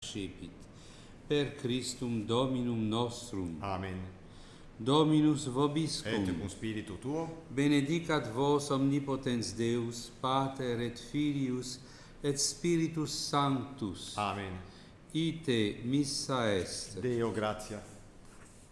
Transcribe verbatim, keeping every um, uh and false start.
accepit. Per Christum Dominum nostrum. Amen. Dominus vobiscum. Et cum spiritu tuo. Benedicat vos omnipotens Deus, Pater et Filius et Spiritus Sanctus. Amen. Ite missa est. Deo gratia.